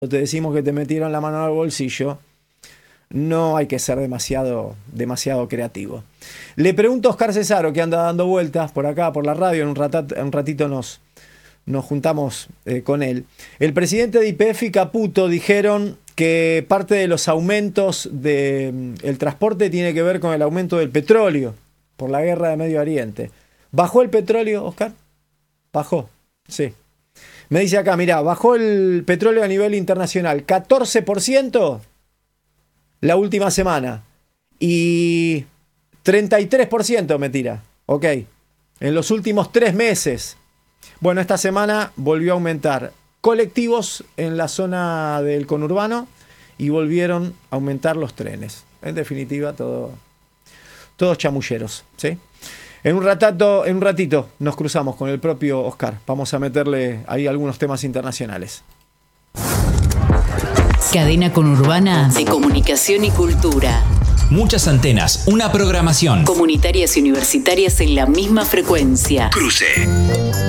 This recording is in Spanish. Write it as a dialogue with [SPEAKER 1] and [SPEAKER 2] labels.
[SPEAKER 1] te decimos que te metieron la mano al bolsillo, no hay que ser demasiado creativo. Le pregunto a Oscar Cesaro, que anda dando vueltas por acá, por la radio, en un ratito nos juntamos con él. El presidente de YPF y Caputo dijeron que parte de los aumentos del transporte tiene que ver con el aumento del petróleo por la guerra de Medio Oriente. ¿Bajó el petróleo, Oscar? Bajó, sí. Me dice acá, mirá, bajó el petróleo a nivel internacional 14% la última semana y 33% me tira. Ok, en los últimos 3 meses. Bueno, esta semana volvió a aumentar colectivos en la zona del conurbano y volvieron a aumentar los trenes. En definitiva, todos chamulleros, ¿sí? En un ratito nos cruzamos con el propio Oscar. Vamos a meterle ahí algunos temas internacionales.
[SPEAKER 2] Cadena Conurbana de Comunicación y Cultura.
[SPEAKER 3] Muchas antenas, una programación.
[SPEAKER 2] Comunitarias y universitarias en la misma frecuencia.
[SPEAKER 3] Cruce.